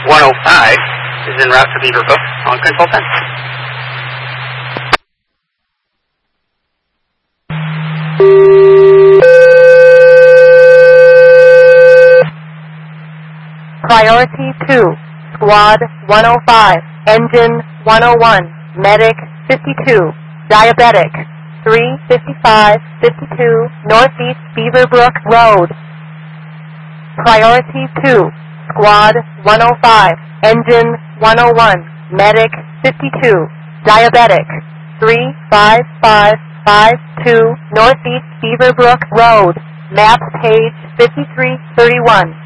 105 is en route to Beaverbrook on Control 10. Priority 2, Squad 105, Engine 101, Medic 52, Diabetic 35552 Northeast Beaverbrook Road. Priority 2, Squad 105, Engine 101, Medic 52, Diabetic 35552 Northeast Beaverbrook Road. Map page 5331.